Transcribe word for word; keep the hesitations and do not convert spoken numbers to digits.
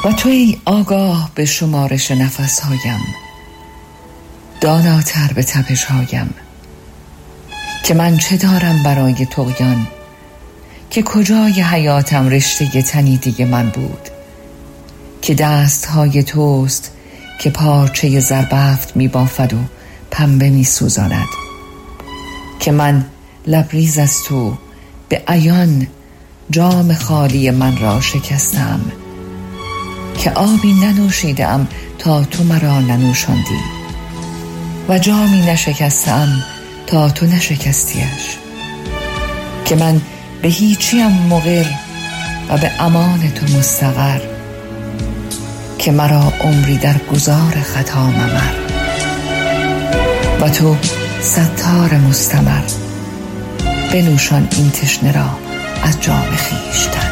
و تو ای آگاه به شمارش نفسهایم، داناتر به تپشهایم، که من چه دارم برای طغیان، که کجای حیاتم رشته تنیدی من بود، که دستهای توست که پارچه زربفت می بافد و پنبه می سوزاند، که من لبریز از تو به عیان جام خالی من را شکستم، که آبی ننوشیدم تا تو مرا ننوشاندی و جامی نشکستم تا تو نشکستیش، که من به هیچیم مقر و به امان تو مستقر، که مرا عمری در گذار خطا ممر و تو ستار مستمر، بنوشان این تشنه را از جام خویشتن.